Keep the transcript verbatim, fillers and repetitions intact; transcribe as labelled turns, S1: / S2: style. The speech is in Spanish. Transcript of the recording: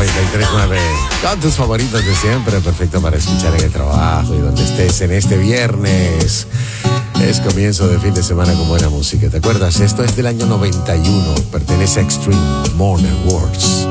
S1: noventa y tres punto nueve. Con tus favoritos de siempre, perfecto para escuchar en el trabajo y donde estés en este viernes. Es comienzo de fin de semana con buena música. ¿Te acuerdas? Esto es del año noventa y uno. Pertenece a Extreme Morning Wars.